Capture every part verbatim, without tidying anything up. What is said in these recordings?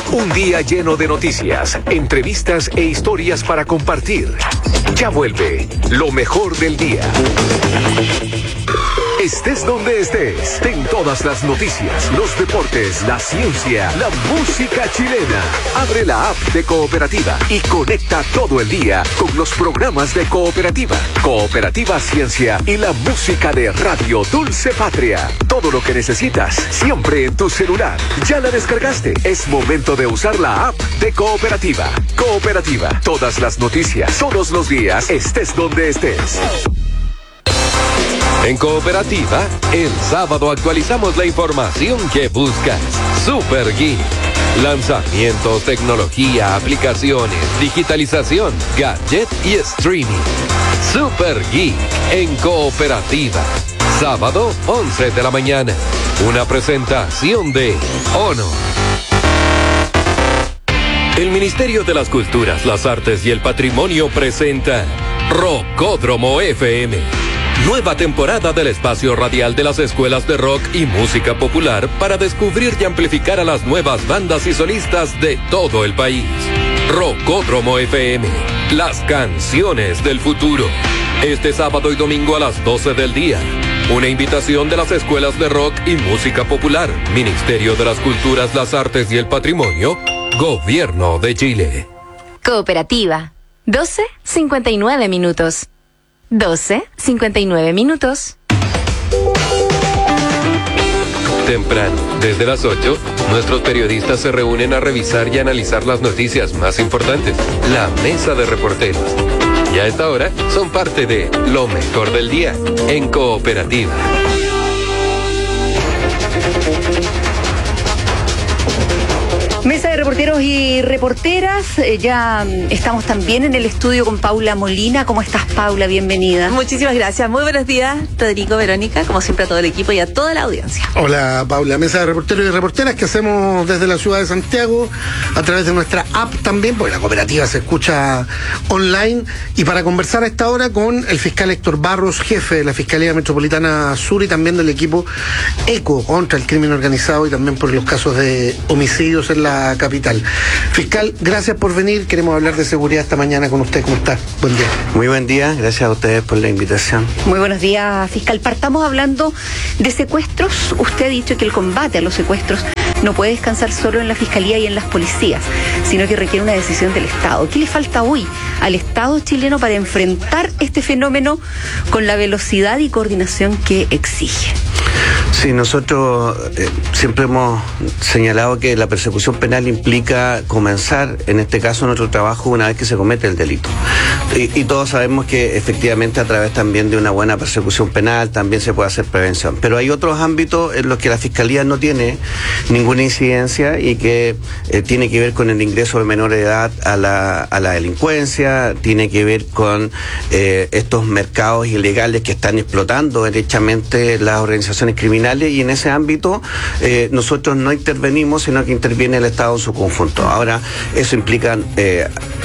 Un día lleno de noticias, entrevistas e historias para compartir. Ya vuelve lo mejor del día. Estés donde estés, ten todas las noticias, los deportes, la ciencia, la música chilena. Abre la app de Cooperativa y conecta todo el día con los programas de Cooperativa, Cooperativa Ciencia y la música de Radio Dulce Patria. Todo lo que necesitas, siempre en tu celular. ¿Ya la descargaste? Es momento de usar la app de Cooperativa. Cooperativa, todas las noticias, todos los días, estés donde estés. En Cooperativa, el sábado actualizamos la información que buscas. Super Geek. Lanzamientos, tecnología, aplicaciones, digitalización, gadget y streaming. Super Geek en Cooperativa. Sábado, once de la mañana. Una presentación de Ono. El Ministerio de las Culturas, las Artes y el Patrimonio presenta Rockódromo F M. Nueva temporada del espacio radial de las escuelas de rock y música popular para descubrir y amplificar a las nuevas bandas y solistas de todo el país. Rockódromo F M, las canciones del futuro. Este sábado y domingo a las doce del día. Una invitación de las escuelas de rock y música popular, Ministerio de las Culturas, las Artes y el Patrimonio, Gobierno de Chile. Cooperativa, doce cincuenta y nueve minutos. doce cincuenta y nueve minutos. Temprano, desde las ocho, nuestros periodistas se reúnen a revisar y analizar las noticias más importantes. La mesa de reporteros. Y a esta hora son parte de lo mejor del día en Cooperativa. Mesa de reporteros y reporteras, eh, ya estamos también en el estudio con Paula Molina. ¿Cómo estás, Paula? Bienvenida. Muchísimas gracias. Muy buenos días, Rodrigo, Verónica, como siempre a todo el equipo y a toda la audiencia. Hola, Paula. Mesa de reporteros y reporteras que hacemos desde la ciudad de Santiago a través de nuestra app también, porque la cooperativa se escucha online. Y para conversar a esta hora con el fiscal Héctor Barros, jefe de la Fiscalía Metropolitana Sur y también del equipo ECO contra el crimen organizado y también por los casos de homicidios en la capital. Fiscal, gracias por venir. Queremos hablar de seguridad esta mañana con usted. ¿Cómo está? Buen día. Muy buen día. Gracias a ustedes por la invitación. Muy buenos días, fiscal. Partamos hablando de secuestros. Usted ha dicho que el combate a los secuestros no puede descansar solo en la Fiscalía y en las policías, sino que requiere una decisión del Estado. ¿Qué le falta hoy al Estado chileno para enfrentar este fenómeno con la velocidad y coordinación que exige? Sí, nosotros eh, siempre hemos señalado que la persecución penal implica comenzar, en este caso, nuestro trabajo una vez que se comete el delito. Y, y todos sabemos que efectivamente a través también de una buena persecución penal también se puede hacer prevención. Pero hay otros ámbitos en los que la Fiscalía no tiene ninguna incidencia y que eh, tiene que ver con el ingreso de menores de edad a la, a la delincuencia, tiene que ver con eh, estos mercados ilegales que están explotando derechamente las organizaciones criminales, y en ese ámbito eh, nosotros no intervenimos, sino que interviene el Estado en su conjunto. Ahora, eso implica eh,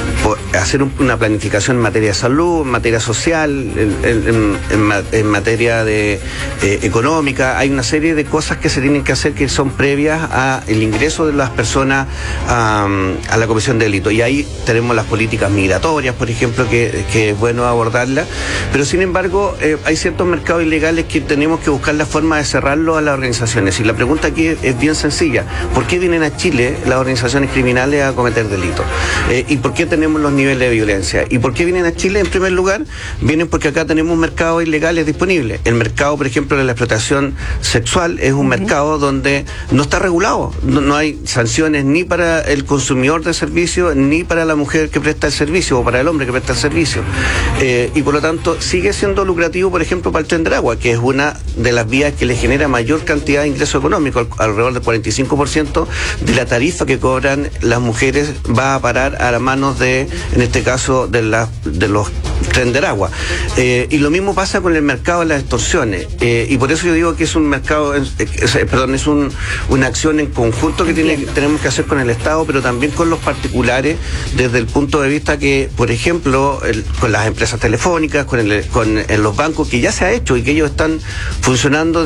hacer un, una planificación en materia de salud, en materia social, en, en, en, en materia de eh, económica. Hay una serie de cosas que se tienen que hacer que son previas al ingreso de las personas a, a la comisión de delito. Y ahí tenemos las políticas migratorias, por ejemplo, que, que es bueno abordarlas. Pero sin embargo, eh, hay ciertos mercados ilegales que tenemos que buscar la forma de cerrarlo a las organizaciones. Y la pregunta aquí es bien sencilla. ¿Por qué vienen a Chile las organizaciones criminales a cometer delitos? Eh, ¿Y por qué tenemos los niveles de violencia? ¿Y por qué vienen a Chile? En primer lugar, vienen porque acá tenemos mercados ilegales disponibles. El mercado, por ejemplo, de la explotación sexual es un uh-huh. mercado donde no está regulado. No, no hay sanciones ni para el consumidor de servicio, ni para la mujer que presta el servicio o para el hombre que presta el servicio. Eh, y por lo tanto, sigue siendo lucrativo, por ejemplo, para el Tren del Agua, que es una de las vías que le genera mayor cantidad de ingreso económico. Alrededor del cuarenta y cinco por ciento de la tarifa que cobran las mujeres va a parar a las manos de, en este caso, de, la, de los Tren del Agua. Eh, y lo mismo pasa con el mercado de las extorsiones. Eh, y por eso yo digo que es un mercado, eh, eh, perdón, es un, una acción en conjunto que tiene, tenemos que hacer con el Estado, pero también con los particulares, desde el punto de vista que, por ejemplo, el, con las empresas telefónicas, con, el, con el, los bancos, que ya se ha hecho y que ellos están funcionando de una manera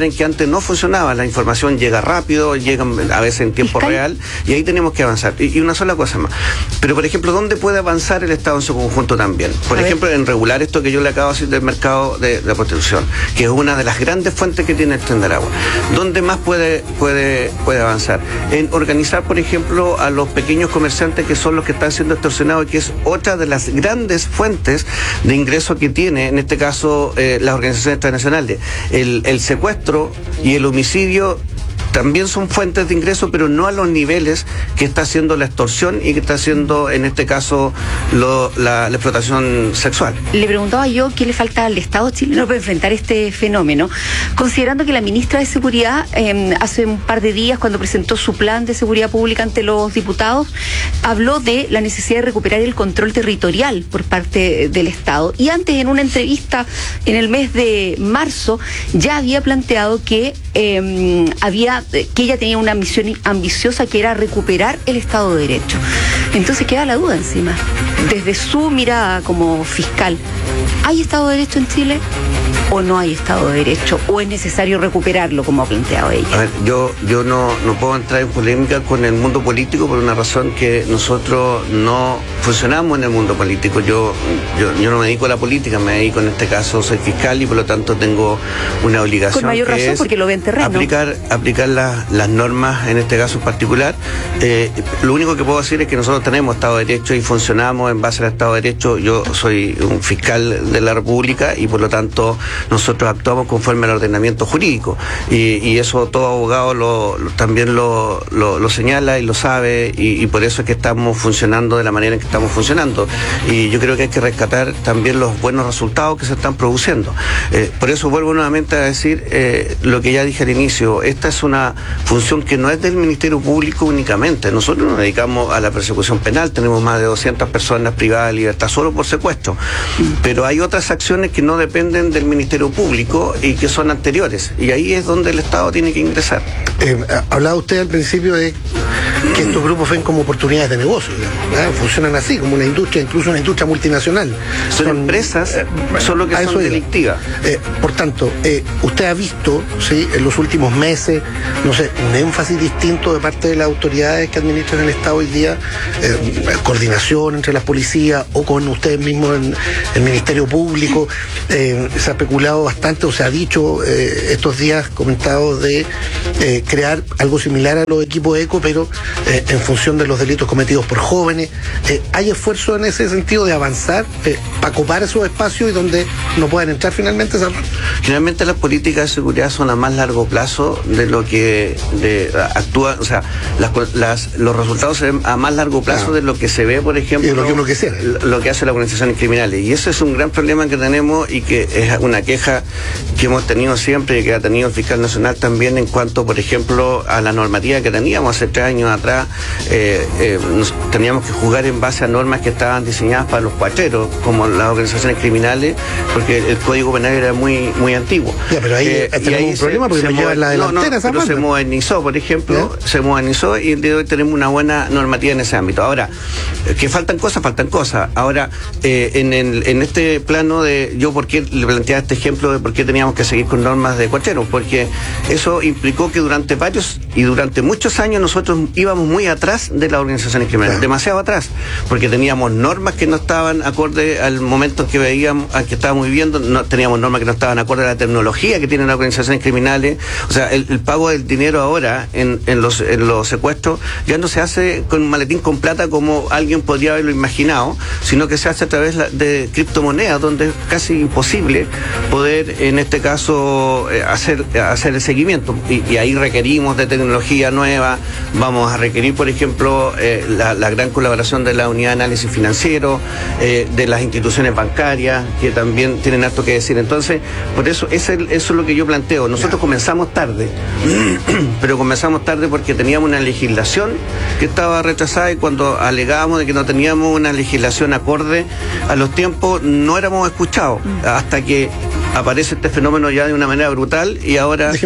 en que antes no funcionaba. La información llega rápido, llega a veces en tiempo Fiscal. real, y ahí tenemos que avanzar. Y, y una sola cosa más. Pero, por ejemplo, ¿dónde puede avanzar el Estado en su conjunto también? Por A ejemplo, en regular esto que yo le acabo de decir del mercado de, de la prostitución, que es una de las grandes fuentes que tiene el Tren de Aragua. ¿Dónde más puede, puede, puede avanzar? En organizar, por ejemplo, a los pequeños comerciantes que son los que están siendo extorsionados, que es otra de las grandes fuentes de ingreso que tiene, en este caso, eh, las organizaciones transnacionales. El, el secuestro y el homicidio también son fuentes de ingreso, pero no a los niveles que está haciendo la extorsión y que está haciendo, en este caso, lo, la, la explotación sexual. Le preguntaba yo qué le falta al Estado chileno para enfrentar este fenómeno, considerando que la ministra de Seguridad eh, hace un par de días, cuando presentó su plan de seguridad pública ante los diputados, habló de la necesidad de recuperar el control territorial por parte del Estado. Y antes, en una entrevista en el mes de marzo, ya había planteado que eh, había que ella tenía una misión ambiciosa, que era recuperar el Estado de Derecho. Entonces queda la duda encima, desde su mirada como fiscal, ¿hay Estado de Derecho en Chile o no hay Estado de Derecho, o es necesario recuperarlo, como ha planteado ella? A ver, yo, yo no, no puedo entrar en polémica con el mundo político por una razón, que nosotros no funcionamos en el mundo político. Yo, yo, yo no me dedico a la política, me dedico, en este caso, soy fiscal, y por lo tanto tengo una obligación. Con mayor que razón, es porque lo ve en terreno. Aplicar, aplicar la, las normas, en este caso en particular. Eh, lo único que puedo decir es que nosotros tenemos Estado de Derecho y funcionamos en base al Estado de Derecho. Yo soy un fiscal de la República y por lo tanto nosotros actuamos conforme al ordenamiento jurídico, y, y eso todo abogado lo, lo, también lo, lo, lo señala y lo sabe, y, y por eso es que estamos funcionando de la manera en que estamos funcionando, y yo creo que hay que rescatar también los buenos resultados que se están produciendo. Eh, por eso vuelvo nuevamente a decir eh, lo que ya dije al inicio. Esta es una función que no es del Ministerio Público únicamente. Nosotros nos dedicamos a la persecución penal, tenemos más de doscientas personas privadas de libertad solo por secuestro, pero hay otras acciones que no dependen del Ministerio Público y que son anteriores, y ahí es donde el Estado tiene que ingresar. Eh, hablaba usted al principio de que estos grupos ven como oportunidades de negocio, digamos, ¿eh? Funcionan así, como una industria, incluso una industria multinacional. Son, son empresas, eh, solo que son delictivas. Eh, por tanto, eh, usted ha visto, ¿sí?, en los últimos meses, no sé, un énfasis distinto de parte de las autoridades que administran el Estado hoy día, eh, coordinación entre las policías o con ustedes mismos en el Ministerio Público. Eh, se ha especulado bastante, o se ha dicho eh, estos días, comentado de eh, crear algo similar a los equipos ECO, pero eh, en función de los delitos cometidos por jóvenes. Eh, ¿Hay esfuerzo en ese sentido de avanzar eh, para copar esos espacios y donde no puedan entrar finalmente esas? Generalmente las políticas de seguridad son a más largo plazo de lo que de, actúa, o sea, las, las, los resultados se ven a más largo plazo ah. de lo que se ve, por ejemplo, y lo que uno quisiera. Lo que hace las organizaciones criminales. Y ese es un gran problema que tenemos, y que es una queja que hemos tenido siempre y que ha tenido el fiscal nacional también, en cuanto, por ejemplo, a la normativa que teníamos hace tres años atrás. Eh, eh, nos, teníamos que jugar en base a normas que estaban diseñadas para los cuacheros, como las organizaciones criminales, porque el Código Penal era muy muy antiguo. Ya, pero ahí eh, tenemos ahí un se, problema porque se me lleva la delantera. No, no, pero se modernizó, por ejemplo, ¿ya? se modernizó, y el día de hoy tenemos una buena normativa en ese ámbito. Ahora, que faltan cosas, faltan cosas. Ahora, eh, en, el, en este plano de, yo por qué le planteaba este ejemplo de por qué teníamos que seguir con normas de cuacheros, porque eso implicó que durante varios y durante muchos años nosotros íbamos muy atrás de las organizaciones criminales, claro. demasiado atrás, porque teníamos normas que no estaban acorde al momento que veíamos, al que estábamos viviendo, no, teníamos normas que no estaban acorde a la tecnología que tienen las organizaciones criminales. O sea, el, el pago del dinero ahora en, en, los, en los secuestros ya no se hace con un maletín con plata como alguien podría haberlo imaginado, sino que se hace a través de criptomonedas, donde es casi imposible poder, en este caso, hacer, hacer el seguimiento. Y, y ahí requerimos de tecnología nueva. Vamos a requerir, por ejemplo, eh, la, la gran colaboración de la unidad de análisis financiero, eh, de las instituciones bancarias, que también tienen harto que decir. Entonces, por eso, ese, eso es lo que yo planteo. Nosotros comenzamos tarde, pero comenzamos tarde porque teníamos una legislación que estaba retrasada, y cuando alegábamos de que no teníamos una legislación acorde a los tiempos, no éramos escuchados, hasta que aparece este fenómeno ya de una manera brutal, y ahora Déjeme.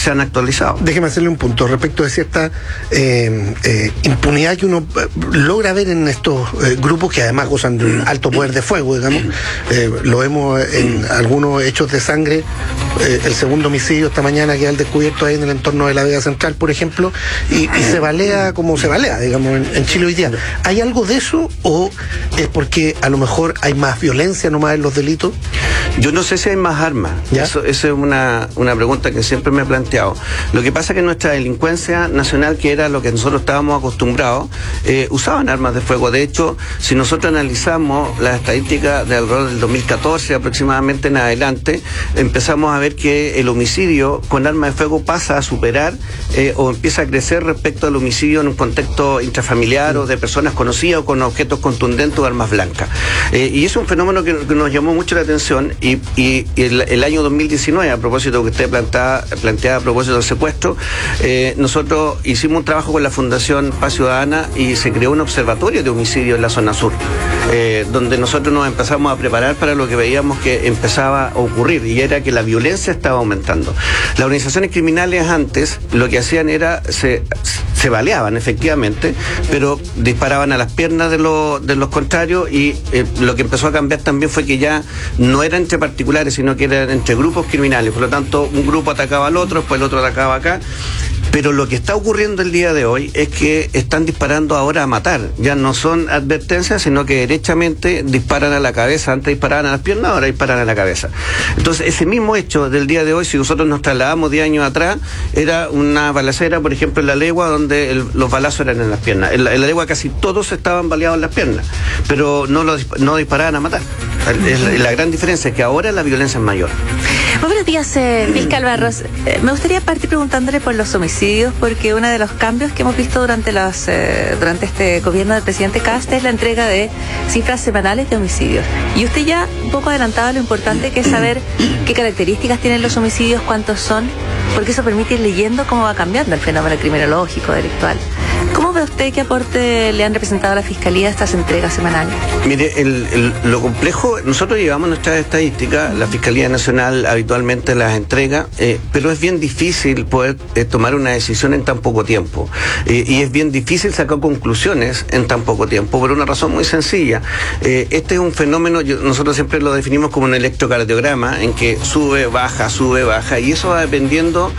se han actualizado. Déjeme hacerle un punto respecto de cierta eh, eh, impunidad que uno eh, logra ver en estos eh, grupos que además gozan de un alto poder de fuego, digamos. Eh, lo vemos en algunos hechos de sangre. Eh, el segundo homicidio esta mañana queda al descubierto ahí en el entorno de la Vega Central, por ejemplo, y, y se balea como se balea, digamos, en, en Chile hoy día. ¿Hay algo de eso o es porque a lo mejor hay más violencia nomás en los delitos? Yo no sé si hay más armas. Eso, eso es una, una pregunta que siempre me he planteado. Lo que pasa es que nuestra delincuencia nacional, que era lo que nosotros estábamos acostumbrados, eh, usaban armas de fuego. De hecho, si nosotros analizamos las estadísticas de alrededor del dos mil catorce aproximadamente en adelante, empezamos a ver que el homicidio con arma de fuego pasa a superar eh, o empieza a crecer respecto al homicidio en un contexto intrafamiliar o de personas conocidas o con objetos contundentes o armas blancas. Eh, y es un fenómeno que, que nos llamó mucho la atención y, y, y el, el año dos mil diecinueve, a propósito de lo que usted plantea, plantea a propósito del secuestro, eh, nosotros hicimos un trabajo con la Fundación Paz Ciudadana y se creó un observatorio de homicidio en la zona sur, eh, donde nosotros nos empezamos a preparar para lo que veíamos que empezaba a ocurrir, y era que la violencia estaba aumentando. Las organizaciones criminales antes lo que hacían era, se, se baleaban efectivamente, pero disparaban a las piernas de, lo, de los contrarios, y eh, lo que empezó a cambiar también fue que ya no era entre particulares, sino que eran entre grupos criminales. Por lo tanto, un grupo atacaba al otro, después el otro atacaba acá. Pero lo que está ocurriendo el día de hoy es que están disparando ahora a matar. Ya no son advertencias, sino que derechamente disparan a la cabeza. Antes disparaban a las piernas, ahora disparan a la cabeza. Entonces, ese mismo hecho del día de hoy, si nosotros nos trasladamos diez años atrás, era una balacera, por ejemplo, en La Legua, donde el, los balazos eran en las piernas. En la, en la Legua casi todos estaban baleados en las piernas, pero no, lo, no disparaban a matar. La, la gran diferencia es que ahora la violencia es mayor. Muy buenos días, eh, fiscal Barros. Eh, me gustaría partir preguntándole por los homicidios, porque uno de los cambios que hemos visto durante los eh, durante este gobierno del presidente Kast es la entrega de cifras semanales de homicidios. Y usted ya un poco adelantaba lo importante que es saber qué características tienen los homicidios, cuántos son, porque eso permite ir leyendo cómo va cambiando el fenómeno criminológico, delictual. ¿Cómo ve usted qué aporte le han representado a la Fiscalía estas entregas semanales? Mire, el, el, lo complejo, nosotros llevamos nuestras estadísticas, la Fiscalía Nacional habitualmente las entrega, eh, pero es bien difícil poder eh, tomar una decisión en tan poco tiempo. Eh, y es bien difícil sacar conclusiones en tan poco tiempo, por una razón muy sencilla. Eh, este es un fenómeno, yo, nosotros siempre lo definimos como un electrocardiograma, en que sube, baja, sube, baja, y eso va dependiendo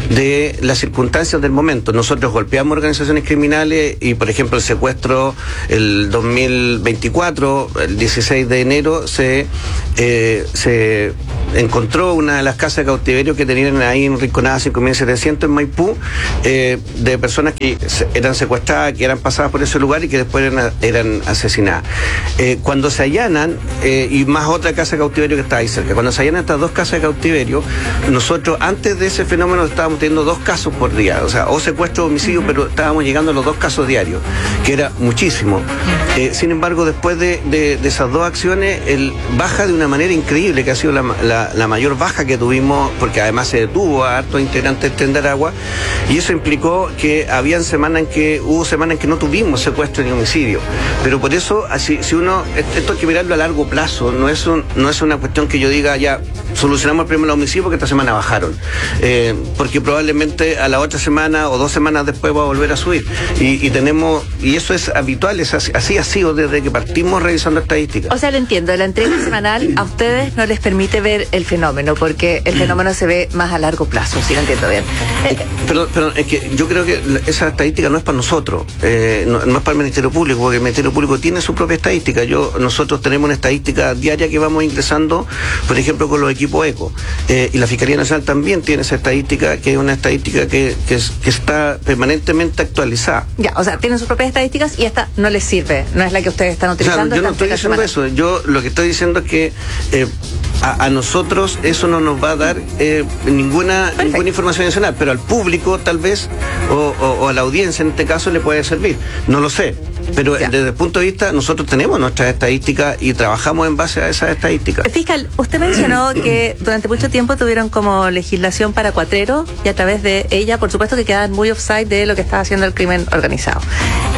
de las circunstancias del momento. Nosotros golpeamos organizaciones criminales y, por ejemplo, el secuestro el dos mil veinticuatro, el dieciséis de enero, se, eh, se encontró una de las casas de cautiverio que tenían ahí en Rinconada cinco mil setecientos en Maipú, eh, de personas que eran secuestradas, que eran pasadas por ese lugar y que después eran, eran asesinadas. Eh, cuando se allanan, eh, y más otra casa de cautiverio que está ahí cerca, cuando se allanan estas dos casas de cautiverio, nosotros antes de ese fenómeno estábamos teniendo dos casos por día, o sea, o secuestro o homicidio, uh-huh. pero estábamos llegando a los dos casos diarios, que era muchísimo. Eh, sin embargo, después de, de, de esas dos acciones, el baja de una manera increíble, que ha sido la, la, la mayor baja que tuvimos, porque además se detuvo a hartos integrantes de Tendaragua, y eso implicó que habían semanas en que, hubo semanas en que no tuvimos secuestro ni homicidio. Pero por eso, así, si uno, esto hay que mirarlo a largo plazo, no es, un, no es una cuestión que yo diga, ya, solucionamos el problema del homicidio porque esta semana bajaron. Eh, porque probablemente a la otra semana o dos semanas después va a volver a subir. Y, y tenemos, y eso es habitual, es así, así ha sido desde que partimos revisando estadísticas. O sea, lo entiendo, la entrega semanal a ustedes no les permite ver el fenómeno, porque el fenómeno se ve más a largo plazo, si lo entiendo bien. Eh, pero, pero es que yo creo que esa estadística no es para nosotros, eh, no, no es para el Ministerio Público, porque el Ministerio Público tiene su propia estadística. Yo, nosotros tenemos una estadística diaria que vamos ingresando, por ejemplo, con los equipos ECO. Eh, y la Fiscalía Nacional también tiene esa estadística, que es una estadística que, que, es, que está permanentemente actualizada. Ya, o sea, tienen sus propias estadísticas y esta no les sirve, no es la que ustedes están utilizando. Claro, yo no estoy diciendo eso, yo lo que estoy diciendo es que eh, a, a nosotros eso no nos va a dar eh, ninguna, ninguna información adicional, pero al público tal vez, o, o, o a la audiencia en este caso le puede servir, no lo sé. Pero ya. Desde el punto de vista, nosotros tenemos nuestras estadísticas y trabajamos en base a esas estadísticas. Fiscal, usted mencionó que durante mucho tiempo tuvieron como legislación para cuatreros y a través de ella, por supuesto, que quedaban muy offside de lo que estaba haciendo el crimen organizado.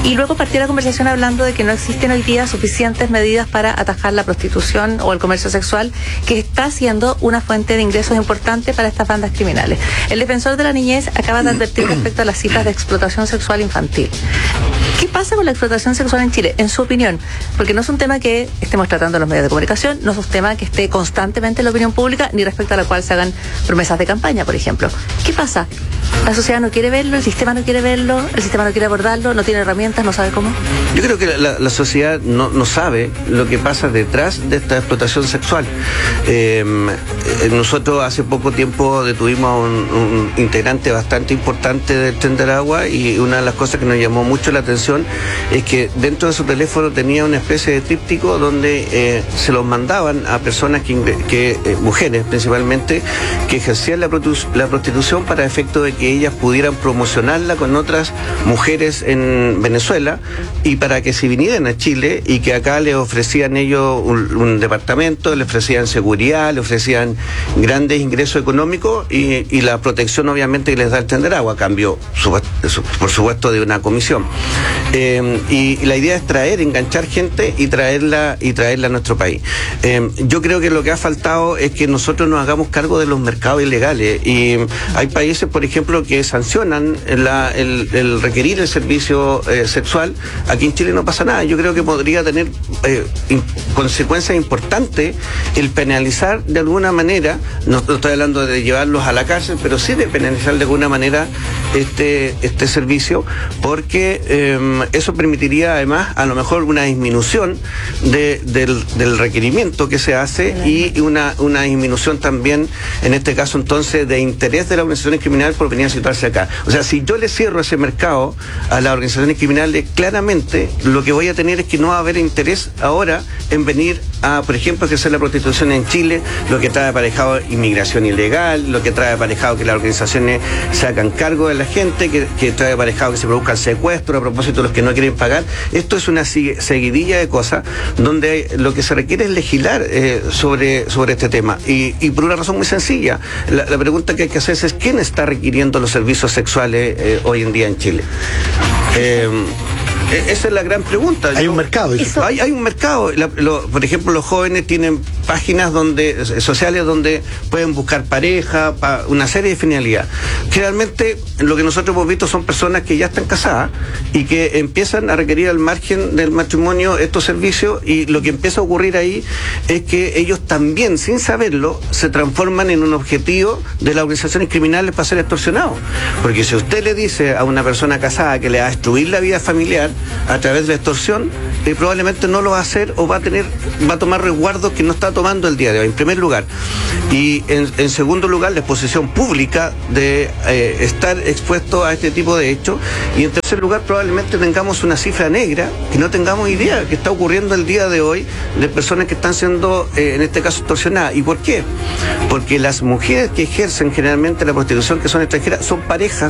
Y luego partió la conversación hablando de que no existen hoy día suficientes medidas para atajar la prostitución o el comercio sexual, que está siendo una fuente de ingresos importante para estas bandas criminales. El defensor de la niñez acaba de advertir respecto a las cifras de explotación sexual infantil. ¿Qué pasa con la explotación sexual en Chile, en su opinión? Porque no es un tema que estemos tratando en los medios de comunicación, no es un tema que esté constantemente en la opinión pública, ni respecto a la cual se hagan promesas de campaña, por ejemplo. ¿Qué pasa? La sociedad no quiere verlo, el sistema no quiere verlo, el sistema no quiere abordarlo, no tiene herramientas, no sabe cómo. Yo creo que la, la sociedad no, no sabe lo que pasa detrás de esta explotación sexual. Eh, nosotros hace poco tiempo detuvimos a un, un integrante bastante importante del Tren de Aragua, y una de las cosas que nos llamó mucho la atención es que dentro de su teléfono tenía una especie de tríptico donde eh, se los mandaban a personas que, que eh, mujeres principalmente, que ejercían la, prostitu- la prostitución para efecto de que ellas pudieran promocionarla con otras mujeres en Venezuela, y para que se vinieran a Chile, y que acá le ofrecían ellos un, un departamento, le ofrecían seguridad, le ofrecían grandes ingresos económicos y, y la protección obviamente que les da el Tren de Aragua, a cambio su, su, por supuesto de una comisión. Eh, y, y la idea es traer, enganchar gente y traerla y traerla a nuestro país. Eh, yo creo que lo que ha faltado es que nosotros nos hagamos cargo de los mercados ilegales, y hay países, por ejemplo, que sancionan la, el, el requerir el servicio eh, sexual. Aquí en Chile no pasa nada. Yo creo que podría tener eh, in, consecuencias importantes el penalizar de alguna manera, no, no estoy hablando de llevarlos a la cárcel, pero sí de penalizar de alguna manera este, este servicio, porque eh, eso permitiría además a lo mejor una disminución de, del, del requerimiento que se hace, y una, una disminución también, en este caso entonces, de interés de las organizaciones criminales por venir a situarse acá. O sea, si yo le cierro ese mercado a las organizaciones criminales, claramente lo que voy a tener es que no va a haber interés ahora en venir a, por ejemplo, ejercer la prostitución en Chile, lo que trae aparejado inmigración ilegal, lo que trae aparejado que las organizaciones se hagan cargo de la gente, que, que trae aparejado que se produzcan secuestros a propósito de los que no quieren pagar. Esto es una seguidilla de cosas donde lo que se requiere es legislar eh, sobre, sobre este tema, y, y por una razón muy sencilla. La, la pregunta que hay que hacerse es: ¿quién está requiriendo los servicios sexuales eh, hoy en día en Chile? Eh, Esa es la gran pregunta. Hay Yo, un mercado. Hay, hay un mercado. La, lo, por ejemplo, los jóvenes tienen páginas donde sociales donde pueden buscar pareja, pa, una serie de finalidades. Generalmente lo que nosotros hemos visto son personas que ya están casadas y que empiezan a requerir al margen del matrimonio estos servicios, y lo que empieza a ocurrir ahí es que ellos también, sin saberlo, se transforman en un objetivo de las organizaciones criminales para ser extorsionados. Porque si usted le dice a una persona casada que le va a destruir la vida familiar a través de la extorsión, eh, probablemente no lo va a hacer, o va a tener, va a tomar resguardos que no está tomando el día de hoy, en primer lugar. Y en, en segundo lugar, la exposición pública de eh, estar expuesto a este tipo de hechos. Y en tercer lugar, probablemente tengamos una cifra negra que no tengamos idea que está ocurriendo el día de hoy, de personas que están siendo, eh, en este caso, extorsionadas. ¿Y por qué? Porque las mujeres que ejercen generalmente la prostitución, que son extranjeras, son parejas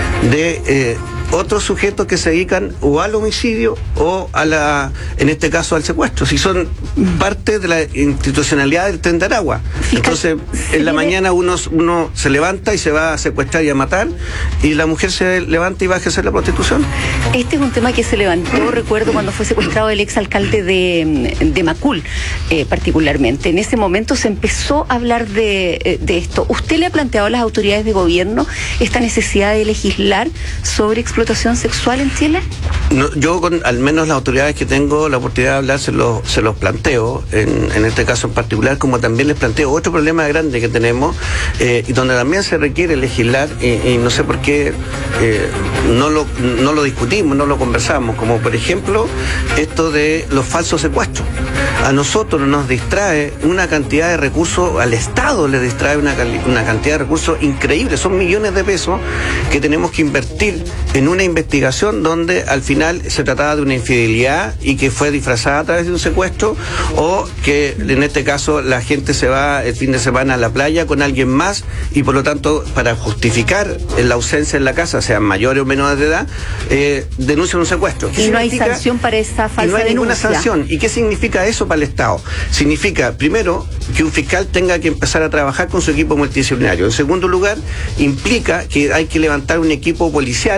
de eh, otros sujetos que se dedican o al homicidio o a la, en este caso, al secuestro, si son parte de la institucionalidad del Tren de Aragua. Entonces, en la mañana uno, uno se levanta y se va a secuestrar y a matar, y la mujer se levanta y va a ejercer la prostitución. Este es un tema que se levantó, recuerdo, cuando fue secuestrado el exalcalde de, de Macul, eh, particularmente. En ese momento se empezó a hablar de, de esto. ¿Usted le ha planteado a las autoridades de gobierno esta necesidad de legislar sobre explotación sexual en Chile? No, yo, con al menos las autoridades que tengo la oportunidad de hablar, se los, se los planteo, en, en este caso en particular, como también les planteo otro problema grande que tenemos, eh, y donde también se requiere legislar, y, y no sé por qué eh, no, lo, no lo discutimos, no lo conversamos, como por ejemplo esto de los falsos secuestros. A nosotros nos distrae una cantidad de recursos, al Estado le distrae una, una cantidad de recursos increíbles, son millones de pesos que tenemos que invertir en una investigación donde al final se trataba de una infidelidad y que fue disfrazada a través de un secuestro, o que en este caso la gente se va el fin de semana a la playa con alguien más, y por lo tanto, para justificar la ausencia en la casa, sean mayores o menores de edad, eh, denuncian un secuestro. Y no hay sanción para esa falsa denuncia. Y no hay ninguna sanción. ¿Y qué significa eso para el Estado? Significa, primero, que un fiscal tenga que empezar a trabajar con su equipo multidisciplinario. En segundo lugar, implica que hay que levantar un equipo policial o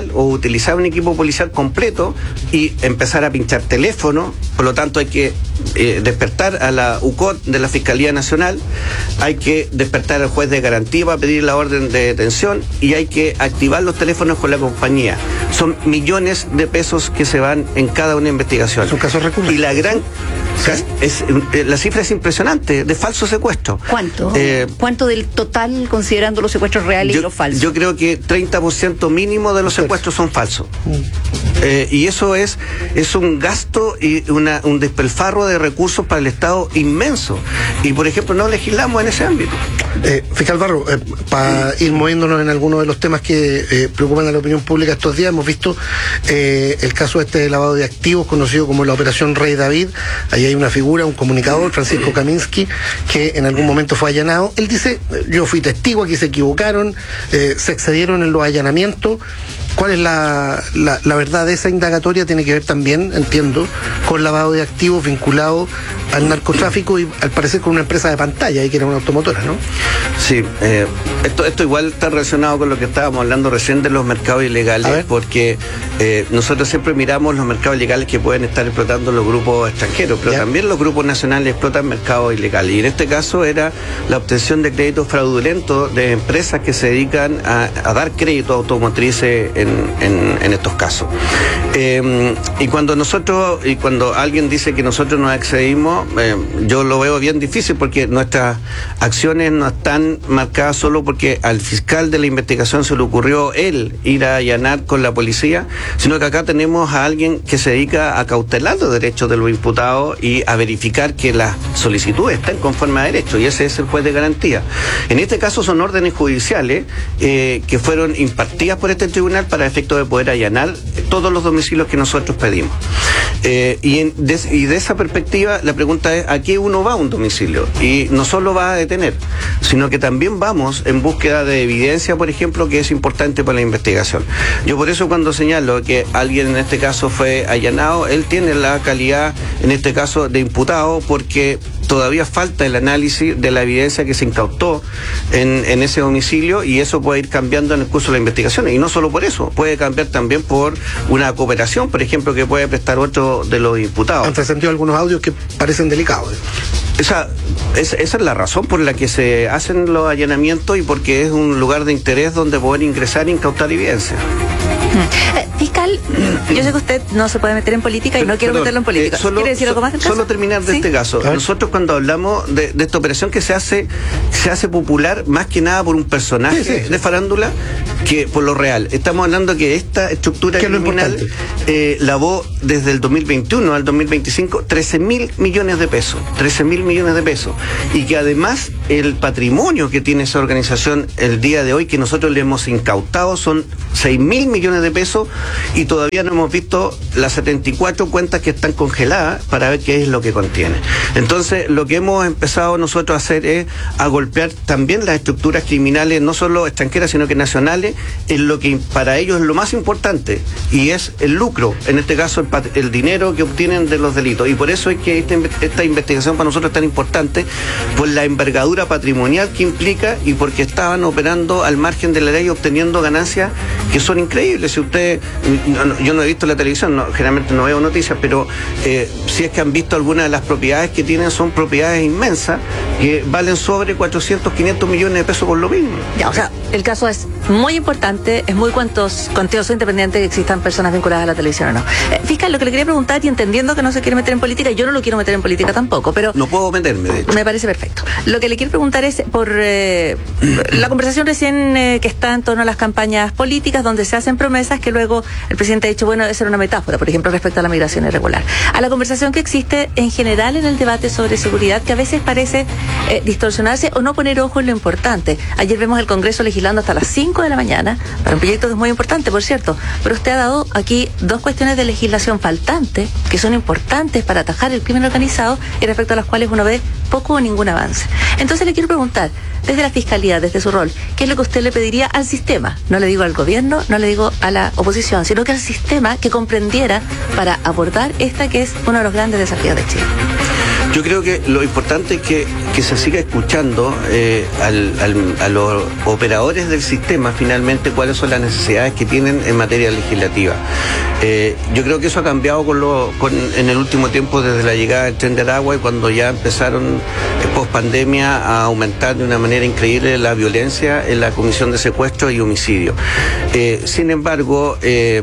utilizar un equipo policial completo y empezar a pinchar teléfono. Por lo tanto, hay que eh, despertar a la U C O T de la Fiscalía Nacional, hay que despertar al juez de garantía para pedir la orden de detención y hay que activar los teléfonos con la compañía. Son millones de pesos que se van en cada una investigación. Es un caso recurrente. Y la gran... ¿Sí? Es, eh, la cifra es impresionante, de falso secuestro. ¿Cuánto? Eh, ¿Cuánto del total, considerando los secuestros reales yo, y los falsos? Yo creo que treinta por ciento mínimo de los secuestros son falsos. Mm. Eh, y eso es, es un gasto y una, un despilfarro de recursos para el Estado inmenso. Y, por ejemplo, no legislamos en ese ámbito. Eh, fiscal Barro, eh, para ir moviéndonos en algunos de los temas que eh, preocupan a la opinión pública estos días, hemos visto eh, el caso este de lavado de activos, conocido como la Operación Rey David. Ahí hay una figura, un comunicador, Francisco Kaminsky, que en algún momento fue allanado. Él dice, yo fui testigo, aquí se equivocaron, eh, se excedieron en los allanamientos. ¿Cuál es la, la, la verdad de esa indagatoria? Tiene que ver también, entiendo, con lavado de activos vinculado al narcotráfico y al parecer con una empresa de pantalla, ahí que era una automotora, ¿no? Sí, eh, esto, esto igual está relacionado con lo que estábamos hablando recién de los mercados ilegales, porque eh, nosotros siempre miramos los mercados ilegales que pueden estar explotando los grupos extranjeros, pero ¿ya? También los grupos nacionales explotan mercados ilegales. Y en este caso era la obtención de créditos fraudulentos de empresas que se dedican a, a dar crédito automotrices en, en, en estos casos. Eh, y cuando nosotros, y cuando alguien dice que nosotros nos excedimos, eh, yo lo veo bien difícil porque nuestras acciones no están marcadas solo porque al fiscal de la investigación se le ocurrió él ir a allanar con la policía, sino que acá tenemos a alguien que se dedica a cautelar los derechos de los imputados y a verificar que las solicitudes estén conforme a derecho, y ese es el juez de garantía. En este caso son órdenes judiciales eh, que fueron impartidas por este tribunal para efecto de poder allanar todos los domicilios que nosotros pedimos. Eh, y, en, de, y de esa perspectiva la pregunta es, ¿a qué uno va a un domicilio? Y no solo va a detener, sino que también vamos en búsqueda de evidencia, por ejemplo, que es importante para la investigación. Yo por eso cuando señalo que alguien en este caso fue allanado, él tiene la calidad, en este caso, de imputado, porque todavía falta el análisis de la evidencia que se incautó en, en ese domicilio, y eso puede ir cambiando en el curso de la investigación. Y no solo por eso, puede cambiar también por una cooperación, por ejemplo, que puede prestar otro de los imputados. Han trascendido algunos audios que parecen delicados. Esa, esa, esa es la razón por la que se hacen los allanamientos y porque es un lugar de interés donde poder ingresar e incautar evidencia. Eh, fiscal, yo sé que usted no se puede meter en política y no quiero Perdón, meterlo en política. Eh, solo, ¿Quiere decir algo más del caso? Solo terminar de ¿Sí? este caso. Nosotros cuando hablamos de, de esta operación que se hace, se hace popular más que nada por un personaje sí, sí, sí. de farándula que por lo real. Estamos hablando que esta estructura criminal eh, lavó desde el dos mil veintiuno al dos mil veinticinco trece mil millones de pesos. trece mil millones de pesos. Y que además el patrimonio que tiene esa organización el día de hoy, que nosotros le hemos incautado, son seis mil millones de pesos, y todavía no hemos visto las setenta y cuatro cuentas que están congeladas para ver qué es lo que contiene. Entonces, lo que hemos empezado nosotros a hacer es a golpear también las estructuras criminales, no solo extranjeras, sino que nacionales, en lo que para ellos es lo más importante, y es el lucro, en este caso el, el dinero que obtienen de los delitos. Y por eso es que esta, esta investigación para nosotros es tan importante, por la envergadura patrimonial que implica y porque estaban operando al margen de la ley, obteniendo ganancias que son increíbles. Si usted, yo no he visto la televisión, no, generalmente no veo noticias, pero eh, si es que han visto algunas de las propiedades que tienen, son propiedades inmensas que valen sobre cuatrocientos, quinientos millones de pesos por lo mismo. Ya, o sea, el caso es muy importante, es muy cuantos, cuantioso, independiente de que existan personas vinculadas a la televisión o no. Eh, fiscal, lo que le quería preguntar, y entendiendo que no se quiere meter en política, yo no lo quiero meter en política tampoco, pero... No puedo meterme, de hecho. Me parece perfecto. Lo que le quiero preguntar es por eh, la conversación recién eh, que está en torno a las campañas políticas, donde se hacen promesas que luego el presidente ha dicho, bueno, esa era una metáfora, por ejemplo, respecto a la migración irregular. A la conversación que existe en general en el debate sobre seguridad, que a veces parece eh, distorsionarse o no poner ojo en lo importante. Ayer vemos el Congreso legislando hasta las cinco de la mañana, para un proyecto que es muy importante, por cierto, pero usted ha dado aquí dos cuestiones de legislación faltante, que son importantes para atajar el crimen organizado y respecto a las cuales uno ve poco o ningún avance. Entonces le quiero preguntar, desde la Fiscalía, desde su rol, ¿qué es lo que usted le pediría al sistema? No le digo al gobierno, no le digo a la oposición, sino que al sistema que comprendiera para abordar esta que es uno de los grandes desafíos de Chile. Yo creo que lo importante es que, que se siga escuchando eh, al, al, a los operadores del sistema finalmente cuáles son las necesidades que tienen en materia legislativa. Eh, yo creo que eso ha cambiado con lo, con, en el último tiempo desde la llegada del Tren de Aragua y cuando ya empezaron eh, post pandemia a aumentar de una manera increíble la violencia en la comisión de secuestro y homicidio. Eh, sin embargo, eh,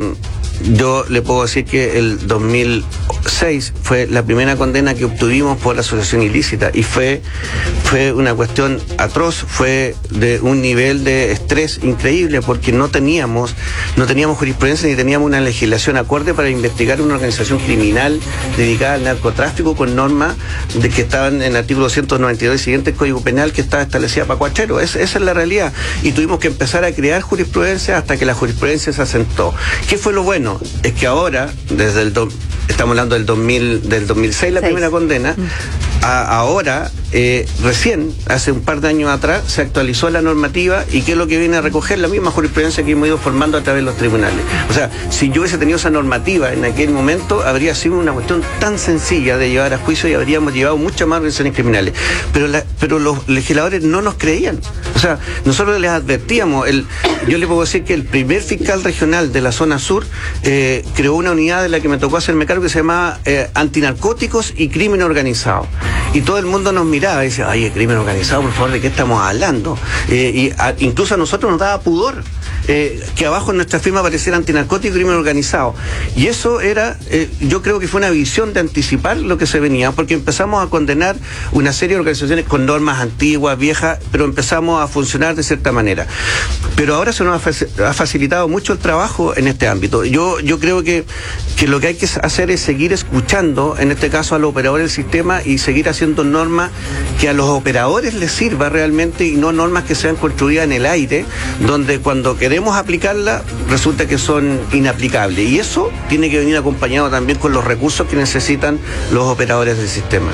yo le puedo decir que el dos mil seis fue la primera condena que obtuvimos por asociación ilícita y fue, fue una cuestión atroz, fue de un nivel de estrés increíble porque no teníamos, no teníamos jurisprudencia ni teníamos una legislación acorde para investigar una organización criminal dedicada al narcotráfico con normas de que estaban en el artículo doscientos noventa y dos y siguiente del Código Penal que estaba establecida para cuacheros. Es, esa es la realidad. Y tuvimos que empezar a crear jurisprudencia hasta que la jurisprudencia se asentó. ¿Qué fue lo bueno? Es que ahora, desde el do, estamos hablando del dos mil, del dos mil seis la Seis. primera condena, mm. a, ahora eh, recién, hace un par de años atrás, se actualizó la normativa y qué es lo que viene a recoger la misma jurisprudencia que hemos ido formando a través de los tribunales. O sea, si yo hubiese tenido esa normativa en aquel momento, habría sido una cuestión tan sencilla de llevar a juicio y habríamos llevado muchas más organizaciones criminales. Pero, la, pero los legisladores no nos creían. O sea, nosotros les advertíamos, el, yo les puedo decir que el primer fiscal regional de la zona sur eh, creó una unidad de la que me tocó hacerme cargo que se llamaba eh, Antinarcóticos y Crimen Organizado. Y todo el mundo nos miraba y decía, ay, el crimen organizado, por favor, ¿de qué estamos hablando? Eh, y a, incluso a nosotros nos daba pudor eh, que abajo en nuestra firma apareciera antinarcótico y crimen organizado. Y eso era, eh, yo creo que fue una visión de anticipar lo que se venía, porque empezamos a condenar una serie de organizaciones con normas antiguas, viejas, pero empezamos a funcionar de cierta manera. Pero ahora se nos ha facilitado mucho el trabajo en este ámbito. Yo, yo creo que, que lo que hay que hacer es seguir escuchando, en este caso a los operadores del sistema, y seguir haciendo normas que a los operadores les sirva realmente y no normas que sean construidas en el aire, donde cuando queremos aplicarlas resulta que son inaplicables. Y eso tiene que venir acompañado también con los recursos que necesitan los operadores del sistema.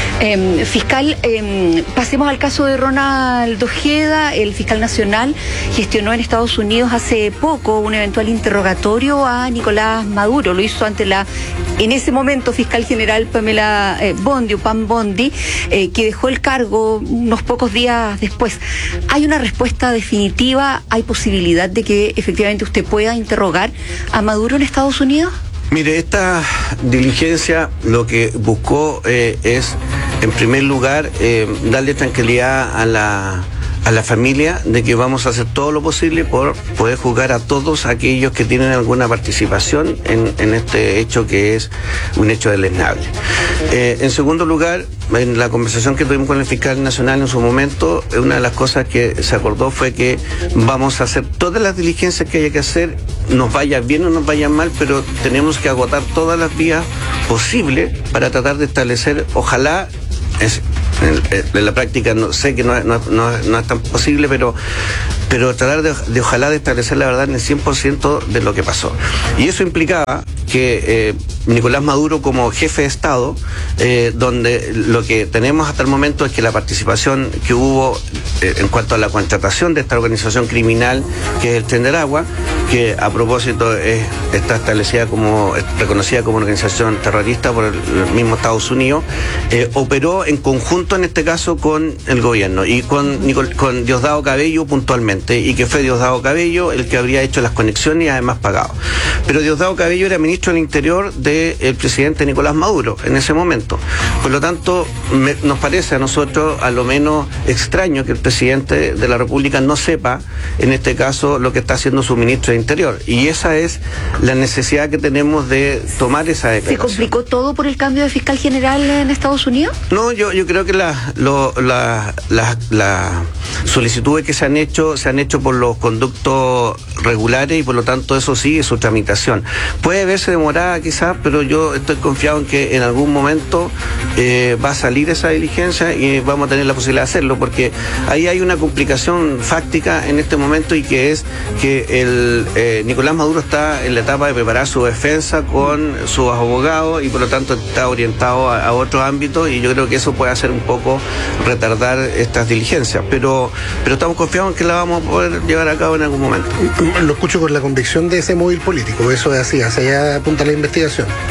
Eh, fiscal, eh, pasemos al caso de Ronald Ojeda. El fiscal nacional gestionó en Estados Unidos hace poco un eventual interrogatorio a Nicolás Maduro. Lo hizo ante la, en ese momento, fiscal general Pamela eh, Bondi, o Pam Bondi, eh, que dejó el cargo unos pocos días después. ¿Hay una respuesta definitiva? ¿Hay posibilidad de que efectivamente usted pueda interrogar a Maduro en Estados Unidos? Mire, esta diligencia lo que buscó eh, es, en primer lugar, eh, darle tranquilidad a la, a la familia de que vamos a hacer todo lo posible por poder juzgar a todos aquellos que tienen alguna participación en, en este hecho que es un hecho deleznable. Eh, en segundo lugar, en la conversación que tuvimos con el fiscal nacional en su momento, una de las cosas que se acordó fue que vamos a hacer todas las diligencias que haya que hacer, nos vaya bien o nos vaya mal, pero tenemos que agotar todas las vías posibles para tratar de establecer, ojalá, es, en, en la práctica no sé que no, no, no, no es tan posible, pero pero tratar de, de ojalá de establecer la verdad en el cien por ciento de lo que pasó. Y eso implicaba que eh, Nicolás Maduro, como jefe de Estado, eh, donde lo que tenemos hasta el momento es que la participación que hubo eh, en cuanto a la contratación de esta organización criminal que es el Tren de Aragua, que a propósito es, está establecida como, reconocida como organización terrorista por el, el mismo Estados Unidos, eh, operó en conjunto en este caso con el gobierno y con, Nicol, con Diosdado Cabello puntualmente, y que fue Diosdado Cabello el que habría hecho las conexiones y además pagado. Pero Diosdado Cabello era ministro del Interior del presidente Nicolás Maduro en ese momento. Por lo tanto, me, nos parece a nosotros a lo menos extraño que el presidente de la República no sepa, en este caso, lo que está haciendo su ministro de Interior. Y esa es la necesidad que tenemos de tomar esa declaración. ¿Se complicó todo por el cambio de fiscal general en Estados Unidos? No, yo, yo creo que las la, la, la, la solicitudes que se han hecho se han hecho por los conductos regulares y por lo tanto eso sigue su tramitación. Puede verse demorada quizás, pero yo estoy confiado en que en algún momento eh, va a salir esa diligencia y vamos a tener la posibilidad de hacerlo, porque ahí hay una complicación fáctica en este momento, y que es que el eh, Nicolás Maduro está en la etapa de preparar su defensa con sus abogados y por lo tanto está orientado a, a otro ámbito, y yo creo que eso puede hacer un poco retardar estas diligencias, pero, pero estamos confiados en que la vamos a poder llevar a cabo en algún momento. Lo escucho con la convicción de ese móvil político, eso es así, hacia allá apunta la investigación.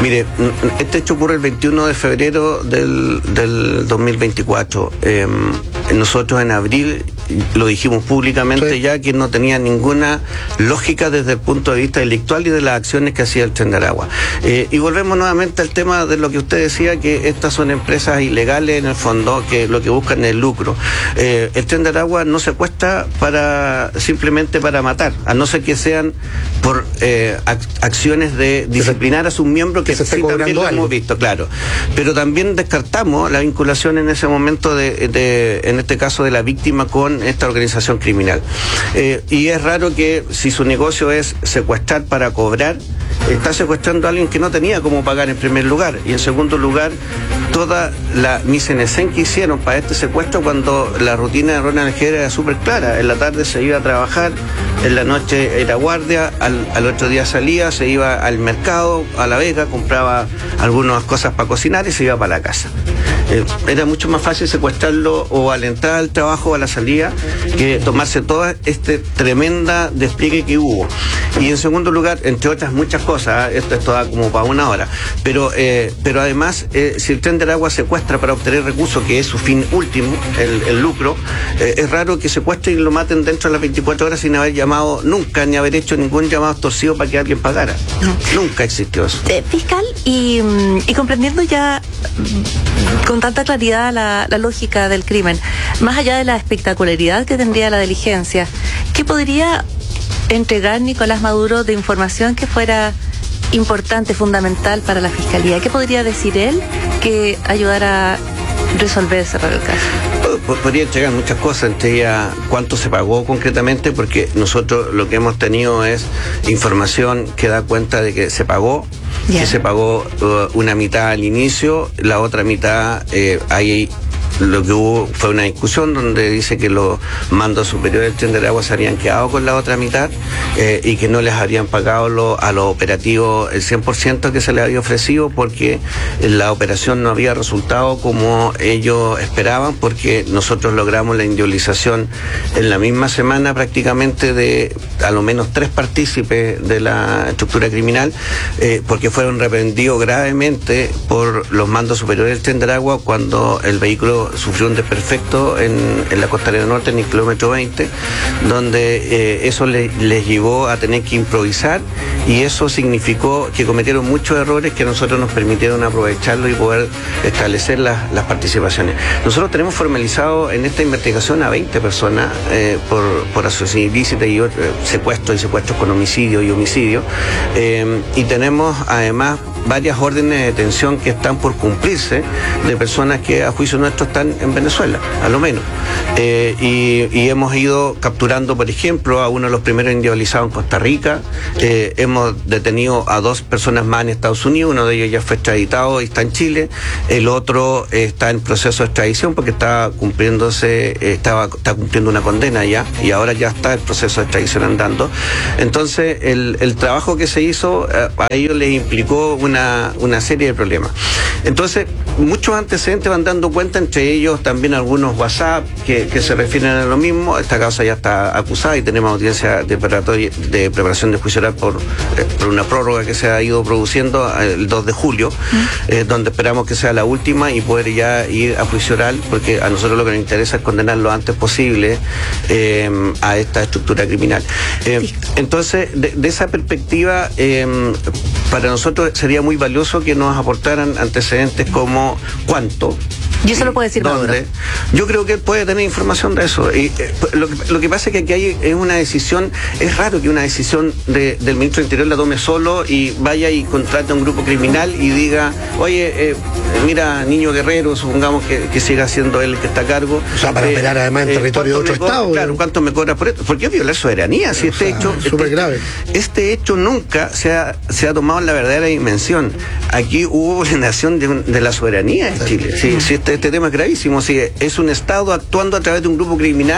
Mire, este hecho ocurre el veintiuno de febrero del, del dos mil veinticuatro. Eh, nosotros en abril lo dijimos públicamente sí. ya que no tenía ninguna lógica desde el punto de vista delictual y de las acciones que hacía el Tren de Aragua. Eh, y volvemos nuevamente al tema de lo que usted decía, que estas son empresas ilegales en el fondo, que lo que buscan es lucro. Eh, el Tren de Aragua no secuestra para simplemente para matar, a no ser que sean por eh, ac- acciones de disciplinar a sus miembros, que, que sí también lo hemos visto, claro. Pero también descartamos la vinculación en ese momento de, de en este caso de la víctima con esta organización criminal. Eh, y es raro que si su negocio es secuestrar para cobrar, está secuestrando a alguien que no tenía cómo pagar en primer lugar, y en segundo lugar toda la mise en scène que hicieron para este secuestro, cuando la rutina de Ronald Alejera era súper clara. En la tarde se iba a trabajar, en la noche era guardia, al, al otro día salía, se iba al mercado, a La Vega, compraba algunas cosas para cocinar y se iba para la casa. Eh, era mucho más fácil secuestrarlo o a la entrada al trabajo o a la salida que tomarse toda este tremenda despliegue que hubo. Y en segundo lugar, entre otras muchas cosas, ¿eh? esto, esto da como para una hora, pero, eh, pero además, eh, si el Tren de Aragua secuestra para obtener recursos, que es su fin último, el, el lucro, eh, es raro que secuestren y lo maten dentro de las veinticuatro horas sin haber llamado nunca, ni haber hecho ningún llamado extorsivo para que alguien pagara. No. Nunca existió eso. Eh, fiscal, y, y comprendiendo ya con tanta claridad la, la lógica del crimen, más allá de la espectacularidad que tendría la diligencia, ¿qué podría entregar Nicolás Maduro de información que fuera importante, fundamental para la Fiscalía? ¿Qué podría decir él que ayudara a resolver, cerrar el caso? Podría entregar muchas cosas, entre ellas cuánto se pagó concretamente, porque nosotros lo que hemos tenido es información que da cuenta de que se pagó, yeah. que se pagó uh, una mitad al inicio, la otra mitad eh, hay... Lo que hubo fue una discusión donde dice que los mandos superiores del Tren de Aragua se habrían quedado con la otra mitad eh, y que no les habrían pagado lo, a los operativos el cien por ciento que se les había ofrecido, porque la operación no había resultado como ellos esperaban, porque nosotros logramos la individualización en la misma semana prácticamente de a lo menos tres partícipes de la estructura criminal, eh, porque fueron reprendidos gravemente por los mandos superiores del Tren de Aragua cuando el vehículo sufrió un desperfecto en, en la costanera norte, en el kilómetro veinte, donde eh, eso le, les llevó a tener que improvisar, y eso significó que cometieron muchos errores que a nosotros nos permitieron aprovecharlo y poder establecer las, las participaciones. Nosotros tenemos formalizado en esta investigación a veinte personas eh, por, por asociación ilícita y eh, secuestros y secuestros con homicidio y homicidio, eh, y tenemos además varias órdenes de detención que están por cumplirse de personas que a juicio nuestro están en Venezuela, a lo menos. Eh, y, y hemos ido capturando, por ejemplo, a uno de los primeros individualizados en Costa Rica. Eh, hemos detenido a dos personas más en Estados Unidos, uno de ellos ya fue extraditado y está en Chile, el otro eh, está en proceso de extradición porque está cumpliéndose, eh, estaba, está cumpliendo una condena ya, y ahora ya está el proceso de extradición andando. Entonces, el, el trabajo que se hizo eh, a ellos les implicó una Una, una serie de problemas. Entonces, muchos antecedentes van dando cuenta, entre ellos también algunos WhatsApp que, que se refieren a lo mismo. Esta causa ya está acusada y tenemos audiencia de, de preparación de juicio oral por, eh, por una prórroga que se ha ido produciendo el dos de julio, mm. eh, donde esperamos que sea la última y poder ya ir a juicio oral, porque a nosotros lo que nos interesa es condenar lo antes posible eh, a esta estructura criminal. Eh, entonces, de, de esa perspectiva, eh, para nosotros sería muy valioso que nos aportaran antecedentes como cuánto. Y eso lo puede decir Maduro. Yo creo que él puede tener información de eso. Y, eh, lo, que, lo que pasa es que aquí hay es una decisión, es raro que una decisión de, del ministro del Interior la tome solo y vaya y contrate a un grupo criminal y diga, oye, eh, mira, Niño Guerrero, supongamos que, que siga siendo él el que está a cargo. O sea, para eh, operar además en eh, territorio de otro cobra, estado. Claro, ¿cuánto me cobra por esto? Porque es violar soberanía. Si este sea, hecho, súper este, grave. Este hecho nunca se ha, se ha tomado en la verdadera dimensión. Aquí hubo vulneración de, de la soberanía en Chile. Sí, sí, este, este tema es gravísimo. Si es un Estado actuando a través de un grupo criminal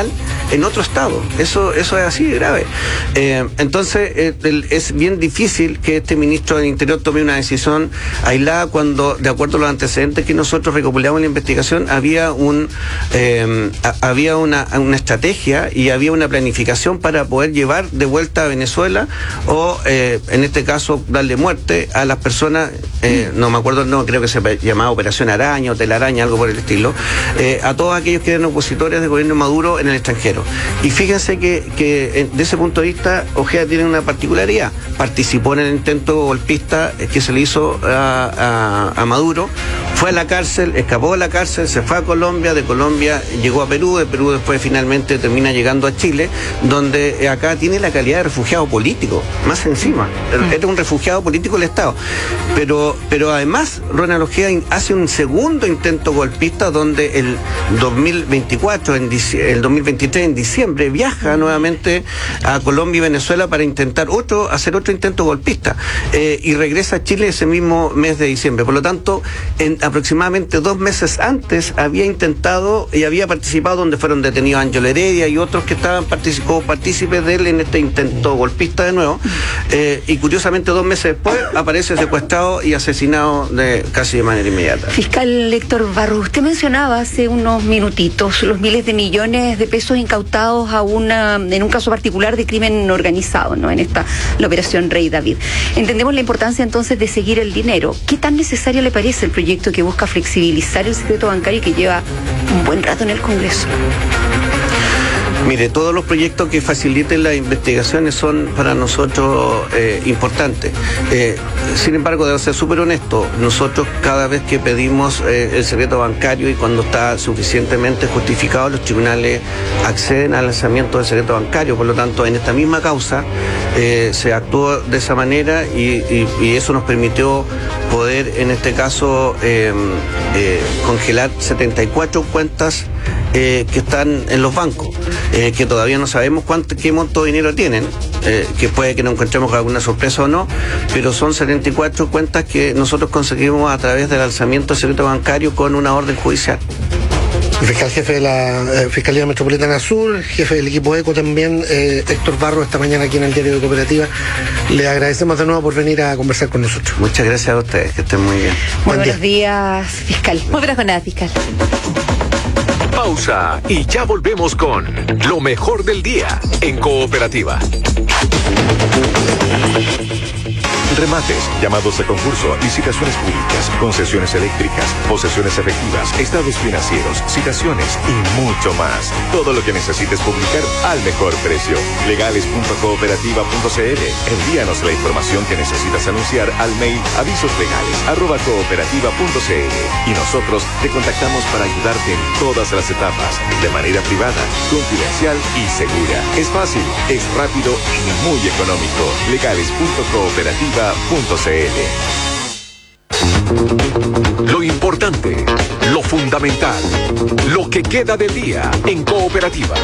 en otro estado. Eso, eso es así de grave. Eh, entonces, eh, el, es bien difícil que este ministro del Interior tome una decisión aislada cuando, de acuerdo a los antecedentes que nosotros recopilamos en la investigación, había un eh, a, había una, una estrategia y había una planificación para poder llevar de vuelta a Venezuela o, eh, en este caso, darle muerte a las personas, eh, no me acuerdo, no creo que se llamaba Operación Araña o Telaraña, algo por el estilo, eh, a todos aquellos que eran opositores del gobierno Maduro en el extranjero. Y fíjense que, que de ese punto de vista, Ojeda tiene una particularidad. Participó en el intento golpista que se le hizo a, a, a Maduro, fue a la cárcel, escapó de la cárcel, se fue a Colombia, de Colombia llegó a Perú, de Perú después finalmente termina llegando a Chile, donde acá tiene la calidad de refugiado político, más encima. Era un refugiado político del Estado. Pero, pero además, Ronald Ojeda hace un segundo intento golpista donde el dos mil veinticuatro, en el dos mil veintitrés, en diciembre, viaja nuevamente a Colombia y Venezuela para intentar otro, hacer otro intento golpista. Eh, y regresa a Chile ese mismo mes de diciembre. Por lo tanto, en aproximadamente dos meses antes había intentado y había participado, donde fueron detenidos Ángel Heredia y otros que estaban participó, partícipes de él en este intento golpista de nuevo. Eh, y curiosamente, dos meses después aparece secuestrado y asesinado de, casi de manera inmediata. Fiscal Héctor Barros, usted mencionaba hace unos minutitos los miles de millones de pesos incautados a una, en un caso particular de crimen organizado, ¿no? En esta, la operación Rey David. Entendemos la importancia entonces de seguir el dinero. ¿Qué tan necesario le parece el proyecto que busca flexibilizar el secreto bancario y que lleva un buen rato en el Congreso? Mire, todos los proyectos que faciliten las investigaciones son para nosotros eh, importantes. Eh, sin embargo, debo ser súper honesto, nosotros cada vez que pedimos eh, el secreto bancario y cuando está suficientemente justificado, los tribunales acceden al lanzamiento del secreto bancario. Por lo tanto, en esta misma causa eh, se actuó de esa manera y, y, y eso nos permitió poder, en este caso, eh, eh, congelar setenta y cuatro cuentas Eh, que están en los bancos, eh, que todavía no sabemos cuánto, qué monto de dinero tienen, eh, que puede que nos encontremos con alguna sorpresa o no, pero son setenta y cuatro cuentas que nosotros conseguimos a través del alzamiento del secreto bancario con una orden judicial. El fiscal jefe de la eh, Fiscalía Metropolitana Sur, jefe del equipo ECO también, eh, Héctor Barros, esta mañana aquí en el Diario de Cooperativa. Le agradecemos de nuevo por venir a conversar con nosotros. Muchas gracias a ustedes, que estén muy bien. Muy buenos días, fiscal. Muy buenas jornadas, fiscal. Pausa y ya volvemos con lo mejor del día en Cooperativa. Remates, llamados a concurso, licitaciones públicas, concesiones eléctricas, posesiones efectivas, estados financieros, citaciones y mucho más. Todo lo que necesites publicar al mejor precio. legales punto cooperativa punto c l. Envíanos la información que necesitas anunciar al mail avisoslegales arroba cooperativa punto c l y nosotros te contactamos para ayudarte en todas las etapas, de manera privada, confidencial y segura. Es fácil, es rápido y muy económico. legales punto cooperativa punto c l. Lo importante, lo fundamental, lo que queda del día en Cooperativa.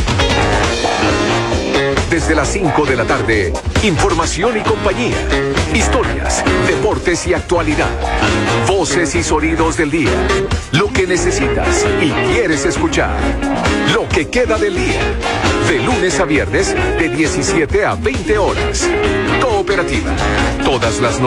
Desde las cinco de la tarde, información y compañía, historias, deportes y actualidad, voces y sonidos del día, lo que necesitas y quieres escuchar, lo que queda del día, de lunes a viernes de diecisiete a veinte horas. Cooperativa, todas las noticias.